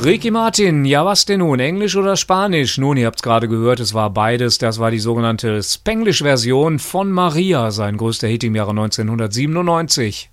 Ricky Martin, ja was denn nun, Englisch oder Spanisch? Nun, ihr habt's gerade gehört, es war beides, das war die sogenannte Spanglish-Version von Maria, sein größter Hit im Jahre 1997.